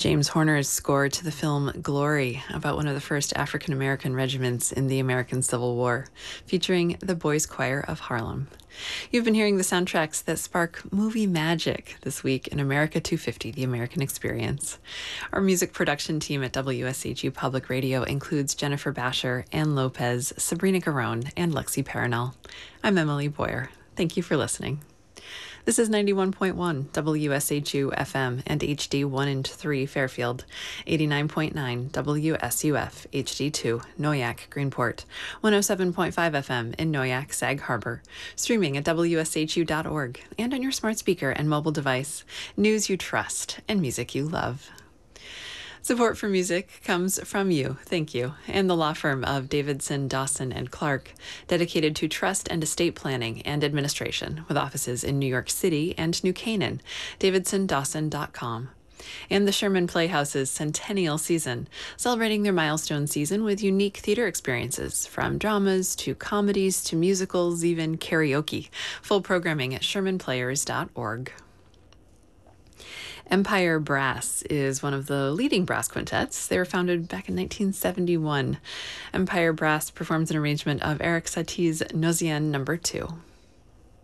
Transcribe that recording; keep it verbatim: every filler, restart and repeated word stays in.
James Horner's score to the film Glory, about one of the first African-American regiments in the American Civil War, featuring the Boys Choir of Harlem. You've been hearing the soundtracks that spark movie magic this week in America two fifty, The American Experience. Our music production team at W S H U Public Radio includes Jennifer Basher, Ann Lopez, Sabrina Garone, and Lexi Paranel. I'm Emily Boyer. Thank you for listening. This is ninety-one point one W S H U F M and H D one and three Fairfield, eighty-nine point nine W S U F H D two Noyak Greenport, one oh seven point five F M in Noyak Sag Harbor, streaming at W S H U dot org and on your smart speaker and mobile device. News you trust and music you love. Support for music comes from you, thank you, and the law firm of Davidson, Dawson, and Clark, dedicated to trust and estate planning and administration, with offices in New York City and New Canaan, davidson dawson dot com. And the Sherman Playhouse's centennial season, celebrating their milestone season with unique theater experiences, from dramas to comedies to musicals, even karaoke. Full programming at sherman players dot org. Empire Brass is one of the leading brass quintets. They were founded back in nineteen seventy-one. Empire Brass performs an arrangement of Erik Satie's Nosien Number two.